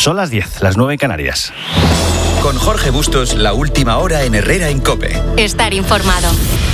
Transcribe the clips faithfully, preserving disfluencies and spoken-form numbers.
Son las diez, las nueve en Canarias. Con Jorge Bustos, la última hora en Herrera en COPE. Estar informado.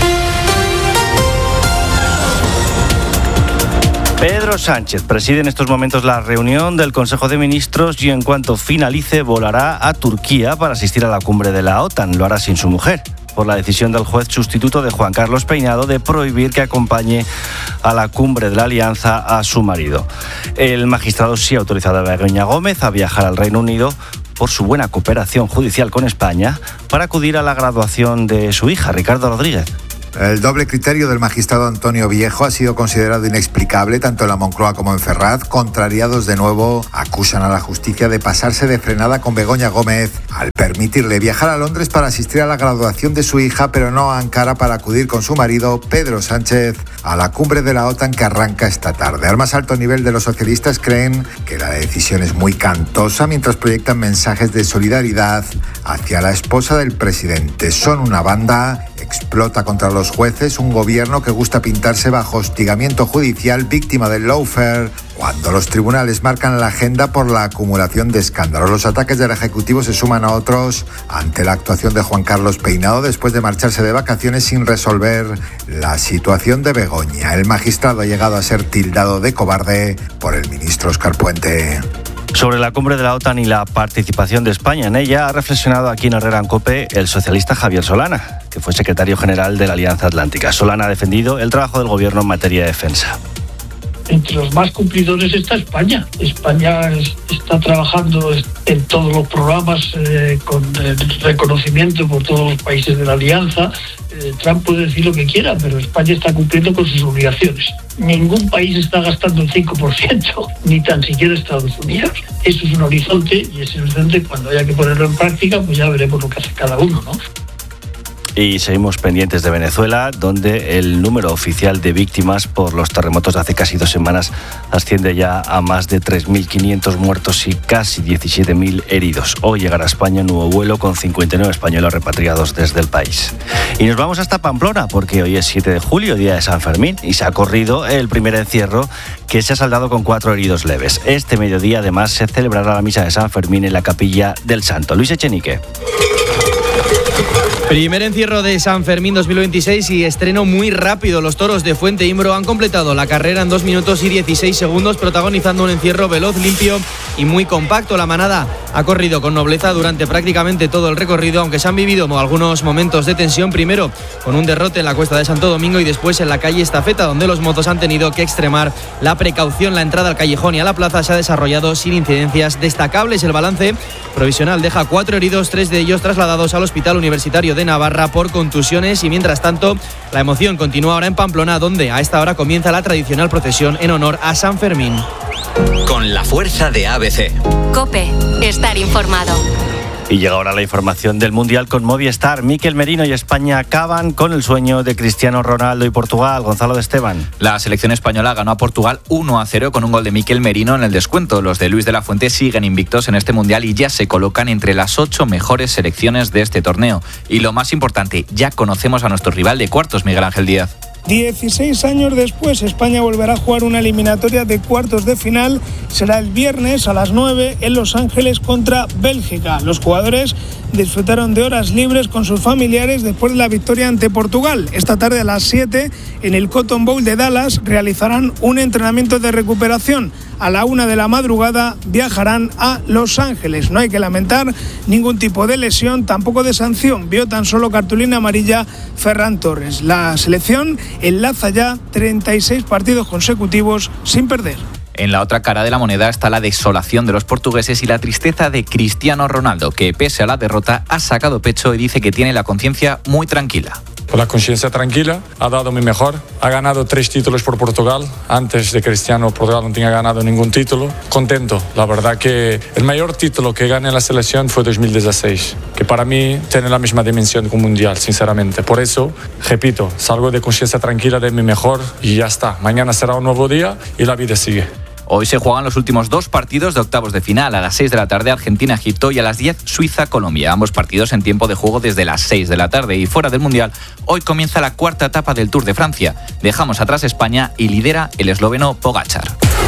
Pedro Sánchez preside en estos momentos la reunión del Consejo de Ministros y en cuanto finalice volará a Turquía para asistir a la cumbre de la OTAN. Lo hará sin su mujer, por la decisión del juez sustituto de Juan Carlos Peinado de prohibir que acompañe a la cumbre de la Alianza a su marido. El magistrado sí ha autorizado a Begoña Gómez a viajar al Reino Unido por su buena cooperación judicial con España para acudir a la graduación de su hija, Ricardo Rodríguez. El doble criterio del magistrado Antonio Viejo ha sido considerado inexplicable tanto en la Moncloa como en Ferraz. Contrariados de nuevo, acusan a la justicia de pasarse de frenada con Begoña Gómez al permitirle viajar a Londres para asistir a la graduación de su hija, pero no a Ankara para acudir con su marido, Pedro Sánchez, a la cumbre de la OTAN que arranca esta tarde. Al más alto nivel de los socialistas creen que la decisión es muy cantosa mientras proyectan mensajes de solidaridad hacia la esposa del presidente. Son una banda, explota contra los jueces, un gobierno que gusta pintarse bajo hostigamiento judicial, víctima del lawfare, cuando los tribunales marcan la agenda por la acumulación de escándalos. Los ataques del Ejecutivo se suman a otros ante la actuación de Juan Carlos Peinado después de marcharse de vacaciones sin resolver la situación de Begoña. El magistrado ha llegado a ser tildado de cobarde por el ministro Óscar Puente. Sobre la cumbre de la OTAN y la participación de España en ella, ha reflexionado aquí en Herrera en COPE el socialista Javier Solana, que fue secretario general de la Alianza Atlántica. Solana ha defendido el trabajo del gobierno en materia de defensa. Entre los más cumplidores está España. España está trabajando en todos los programas eh, con el reconocimiento por todos los países de la Alianza. Eh, Trump puede decir lo que quiera, pero España está cumpliendo con sus obligaciones. Ningún país está gastando el cinco por ciento, ni tan siquiera Estados Unidos. Eso es un horizonte, y ese horizonte, cuando haya que ponerlo en práctica, pues ya veremos lo que hace cada uno, ¿no? Y seguimos pendientes de Venezuela, donde el número oficial de víctimas por los terremotos de hace casi dos semanas asciende ya a más de tres mil quinientos muertos y casi diecisiete mil heridos. Hoy llegará a España un nuevo vuelo con cincuenta y nueve españoles repatriados desde el país. Y nos vamos hasta Pamplona, porque hoy es siete de julio, día de San Fermín, y se ha corrido el primer encierro, que se ha saldado con cuatro heridos leves. Este mediodía, además, se celebrará la misa de San Fermín en la Capilla del Santo. Luis Echenique. Primer encierro de San Fermín dos mil veintiséis y estreno muy rápido. Los toros de Fuente Imbro han completado la carrera en dos minutos y dieciséis segundos, protagonizando un encierro veloz, limpio y muy compacto. La manada ha corrido con nobleza durante prácticamente todo el recorrido, aunque se han vivido algunos momentos de tensión, primero con un derrote en la Cuesta de Santo Domingo y después en la calle Estafeta, donde los mozos han tenido que extremar la precaución. La entrada al callejón y a la plaza se ha desarrollado sin incidencias destacables. El balance provisional deja cuatro heridos, tres de ellos trasladados al Hospital Universitario de Navarra por contusiones, y mientras tanto la emoción continúa ahora en Pamplona, donde a esta hora comienza la tradicional procesión en honor a San Fermín. Con la fuerza de A B C. COPE, estar informado. Y llega ahora la información del Mundial con Movistar. Mikel Merino y España acaban con el sueño de Cristiano Ronaldo y Portugal. Gonzalo de Esteban. La selección española ganó a Portugal uno a cero con un gol de Mikel Merino en el descuento. Los de Luis de la Fuente siguen invictos en este Mundial y ya se colocan entre las ocho mejores selecciones de este torneo. Y lo más importante, ya conocemos a nuestro rival de cuartos, Miguel Ángel Díaz. dieciséis años después, España volverá a jugar una eliminatoria de cuartos de final. Será el viernes a las nueve en Los Ángeles contra Bélgica. Los jugadores disfrutaron de horas libres con sus familiares después de la victoria ante Portugal. Esta tarde a las siete, en el Cotton Bowl de Dallas, realizarán un entrenamiento de recuperación. A la una de la madrugada viajarán a Los Ángeles. No hay que lamentar ningún tipo de lesión, tampoco de sanción. Vio tan solo cartulina amarilla Ferran Torres. La selección enlaza ya treinta y seis partidos consecutivos sin perder. En la otra cara de la moneda está la desolación de los portugueses y la tristeza de Cristiano Ronaldo, que pese a la derrota ha sacado pecho y dice que tiene la conciencia muy tranquila. Con la conciencia tranquila, ha dado mi mejor, ha ganado tres títulos por Portugal. Antes de Cristiano, Portugal no tenía ganado ningún título. Contento, la verdad que el mayor título que gané en la selección fue dos mil dieciséis, que para mí tiene la misma dimensión que un mundial, sinceramente. Por eso, repito, salgo de conciencia tranquila de mi mejor y ya está. Mañana será un nuevo día y la vida sigue. Hoy se juegan los últimos dos partidos de octavos de final. A las seis de la tarde Argentina-Egipto y a las diez Suiza-Colombia. Ambos partidos en tiempo de juego desde las seis de la tarde. Y fuera del Mundial, hoy comienza la cuarta etapa del Tour de Francia. Dejamos atrás España y lidera el esloveno Pogačar.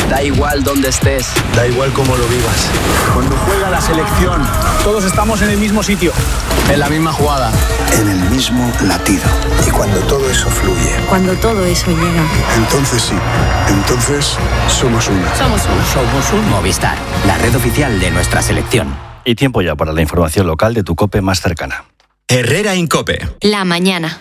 Da igual dónde estés. Da igual cómo lo vivas. Cuando juega la selección, todos estamos en el mismo sitio. En la misma jugada. En el mismo latido. Y cuando todo eso fluye. Cuando todo eso llega. Entonces sí. Entonces somos uno. Somos uno. Somos un Movistar, la red oficial de nuestra selección. Y tiempo ya para la información local de tu COPE más cercana. Herrera Incope. La mañana.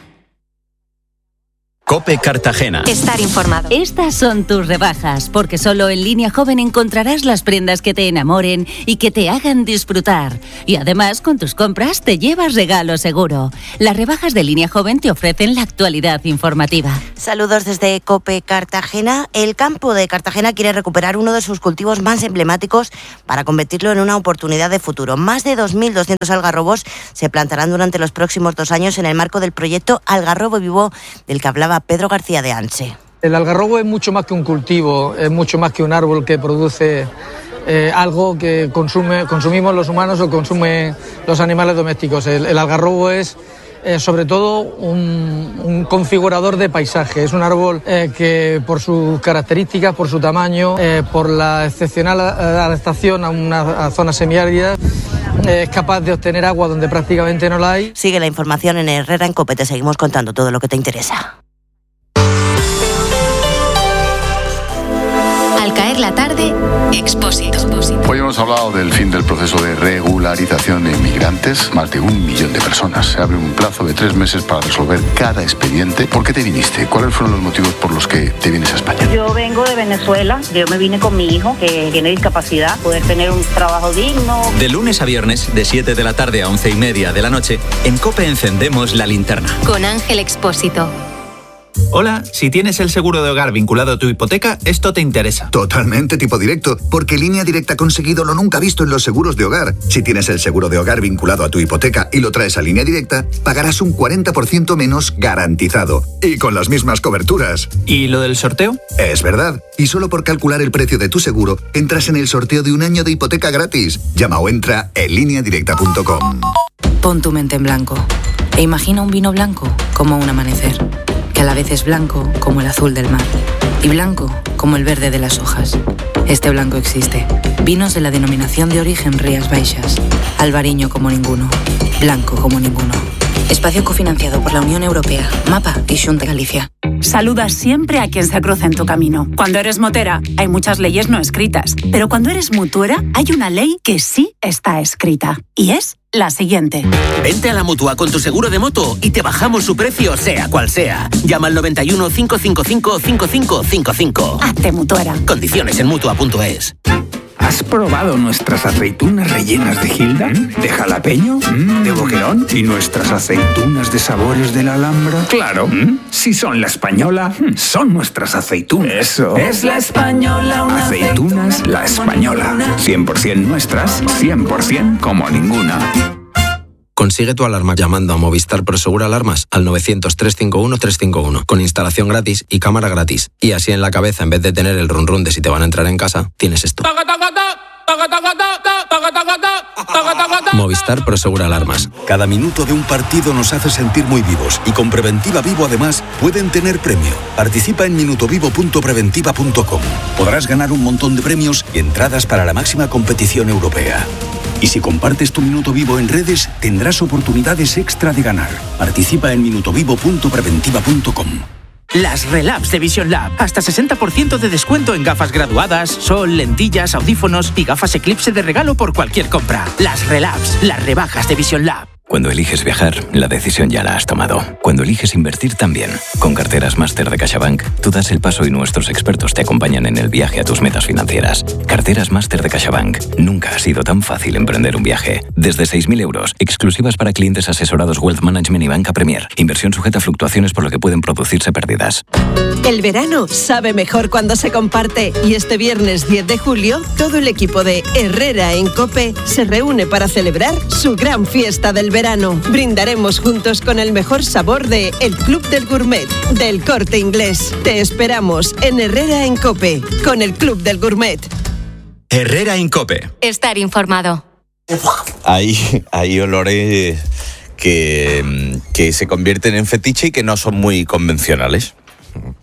COPE Cartagena. Estar informado. Estas son tus rebajas, porque solo en Línea Joven encontrarás las prendas que te enamoren y que te hagan disfrutar. Y además, con tus compras te llevas regalo seguro. Las rebajas de Línea Joven te ofrecen la actualidad informativa. Saludos desde COPE Cartagena. El campo de Cartagena quiere recuperar uno de sus cultivos más emblemáticos para convertirlo en una oportunidad de futuro. Más de dos mil doscientos algarrobos se plantarán durante los próximos dos años en el marco del proyecto Algarrobo Vivo, del que hablaba Pedro García de Anse. El algarrobo es mucho más que un cultivo, es mucho más que un árbol que produce eh, algo que consume, consumimos los humanos o consumen los animales domésticos. El, el algarrobo es eh, sobre todo un, un configurador de paisaje. Es un árbol eh, que por sus características, por su tamaño, eh, por la excepcional adaptación a una a zona semiárida, es capaz de obtener agua donde prácticamente no la hay. Sigue la información en Herrera en COPE, te seguimos contando todo lo que te interesa. Al caer la tarde, Expósito. Hoy hemos hablado del fin del proceso de regularización de inmigrantes. Más de un millón de personas. Se abre un plazo de tres meses para resolver cada expediente. ¿Por qué te viniste? ¿Cuáles fueron los motivos por los que te vienes a España? Yo vengo de Venezuela. Yo me vine con mi hijo, que tiene discapacidad, poder tener un trabajo digno. De lunes a viernes, de siete de la tarde a once y media de la noche, en COPE encendemos la linterna. Con Ángel Expósito. Hola, si tienes el seguro de hogar vinculado a tu hipoteca, esto te interesa. Totalmente tipo directo, porque Línea Directa ha conseguido lo nunca visto en los seguros de hogar. Si tienes el seguro de hogar vinculado a tu hipoteca y lo traes a Línea Directa, pagarás un cuarenta por ciento menos garantizado. Y con las mismas coberturas. ¿Y lo del sorteo? Es verdad. Y solo por calcular el precio de tu seguro, entras en el sorteo de un año de hipoteca gratis. Llama o entra en línea directa punto com. Pon tu mente en blanco e imagina un vino blanco como un amanecer, que a la vez es blanco como el azul del mar y blanco como el verde de las hojas. Este blanco existe. Vinos de la denominación de origen Rías Baixas. Albariño como ninguno. Blanco como ninguno. Espacio cofinanciado por la Unión Europea, MAPA y Xunta Galicia. Saluda siempre a quien se cruza en tu camino. Cuando eres motera, hay muchas leyes no escritas. Pero cuando eres mutuera, hay una ley que sí está escrita. Y es la siguiente. Vente a la Mutua con tu seguro de moto y te bajamos su precio, sea cual sea. Llama al noventa y uno, cinco cinco cinco, cinco cinco cinco cinco. Hazte mutuera. Condiciones en mutua punto es. ¿Has probado nuestras aceitunas rellenas de Gilda? ¿De jalapeño? ¿De boquerón? ¿Y nuestras aceitunas de sabores de la Alhambra? Claro, si son la española, son nuestras aceitunas. Eso. Es la española, una aceitunas La Española. cien por ciento nuestras, cien por ciento como ninguna. Consigue tu alarma llamando a Movistar Prosegur Alarmas al novecientos, trescientos cincuenta y uno, trescientos cincuenta y uno con instalación gratis y cámara gratis. Y así en la cabeza, en vez de tener el run run de si te van a entrar en casa, tienes esto. Movistar Prosegur Alarmas. Cada minuto de un partido nos hace sentir muy vivos y con Preventiva Vivo además pueden tener premio. Participa en minutovivo punto preventiva punto com. Podrás ganar un montón de premios y entradas para la máxima competición europea. Y si compartes tu minuto vivo en redes, tendrás oportunidades extra de ganar. Participa en minutovivo punto preventiva punto com. Las Relabs de Vision Lab. Hasta sesenta por ciento de descuento en gafas graduadas, sol, lentillas, audífonos y gafas Eclipse de regalo por cualquier compra. Las Relabs, las rebajas de Vision Lab. Cuando eliges viajar, la decisión ya la has tomado. Cuando eliges invertir también. Con Carteras Máster de CaixaBank, tú das el paso y nuestros expertos te acompañan en el viaje a tus metas financieras. Carteras Máster de CaixaBank. Nunca ha sido tan fácil emprender un viaje. Desde seis mil euros, exclusivas para clientes asesorados Wealth Management y Banca Premier. Inversión sujeta a fluctuaciones por lo que pueden producirse pérdidas. El verano sabe mejor cuando se comparte. Y este viernes diez de julio, todo el equipo de Herrera en COPE se reúne para celebrar su gran fiesta del verano. Brindaremos juntos con el mejor sabor de El Club del Gourmet, del Corte Inglés. Te esperamos en Herrera en COPE, con el Club del Gourmet. Herrera en COPE. Estar informado. Hay, hay olores que, que se convierten en fetiche y que no son muy convencionales.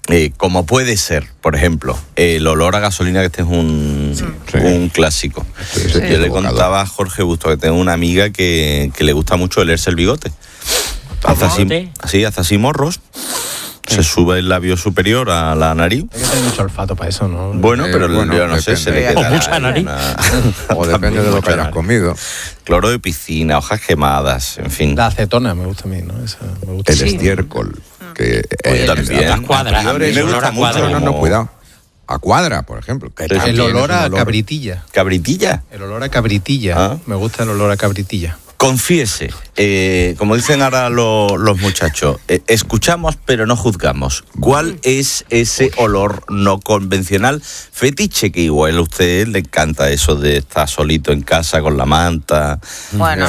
Eh, como puede ser, por ejemplo, el olor a gasolina, que este es un, sí. un clásico. Sí, sí, Yo le contaba a Jorge Busto que tengo una amiga que, que le gusta mucho olerse el bigote. Hace así, así, hace así morros. Se sube el labio superior a la nariz. Hay que tener mucho olfato para eso, ¿no? Bueno, pero eh, bueno, yo no sé, se le queda o mucha nariz. Una... o depende de lo que hayas comido. Cloro de piscina, hojas quemadas, en fin. La acetona me gusta a mí, ¿no? Esa me gusta. El sí. estiércol. Que, eh, también. Las cuadras. A mí me gusta mucho. No, no, no, cuidado. A cuadra, por ejemplo. Que el olor a olor... cabritilla. ¿Cabritilla? El olor a cabritilla. ¿Ah? Me gusta el olor a cabritilla. Confiese, eh, como dicen ahora lo, los muchachos, eh, escuchamos pero no juzgamos. ¿Cuál es ese olor no convencional fetiche que igual a usted le encanta eso de estar solito en casa con la manta? Bueno,